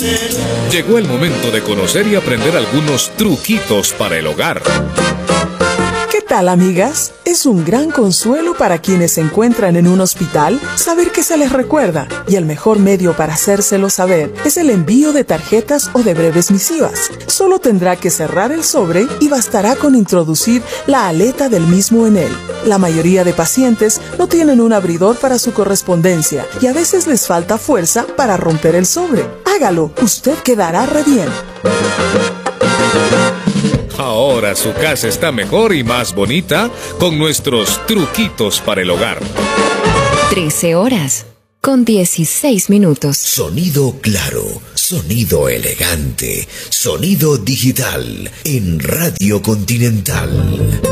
Llegó el momento de conocer y aprender algunos truquitos para el hogar. ¿Qué tal, amigas? Es un gran consuelo para quienes se encuentran en un hospital saber que se les recuerda, y el mejor medio para hacérselo saber es el envío de tarjetas o de breves misivas. Solo tendrá que cerrar el sobre y bastará con introducir la aleta del mismo en él. La mayoría de pacientes no tienen un abridor para su correspondencia y a veces les falta fuerza para romper el sobre. Hágalo, usted quedará re bien. Ahora su casa está mejor y más bonita con nuestros truquitos para el hogar. 13 horas con 16 minutos. Sonido claro, sonido elegante, sonido digital en Radio Continental.